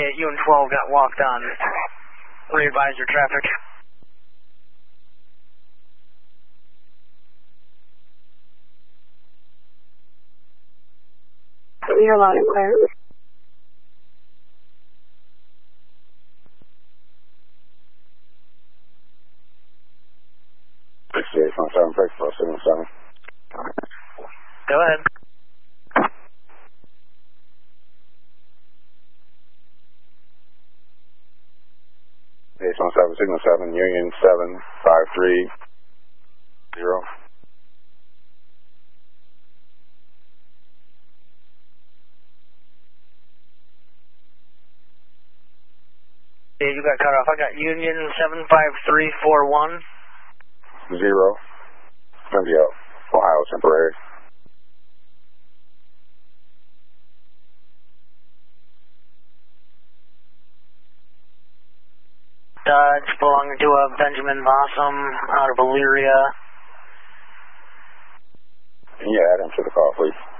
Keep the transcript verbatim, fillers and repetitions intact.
U N twelve got walked on. Re-advise your traffic. You're loud and clear. sixty-eight point seven, break for signal seven. Go ahead. eight one seven, signal seven, Union seven five three zero. Yeah, you got cut off. I got Union seven five three four one. Zero. Gonna be out. Ohio temporary. Dodge belonging to a Benjamin Bossum out of Elyria. Can you add him to the call, please?